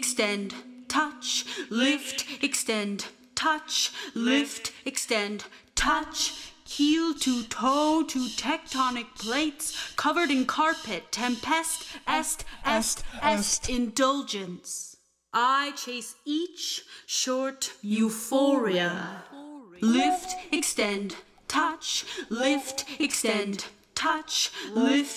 extend, touch, lift, extend, touch, lift, extend, touch. Heel to toe to tectonic plates covered in carpet, tempest, est, indulgence. I chase each short euphoria. Lift, extend, touch, lift, extend, touch, lift.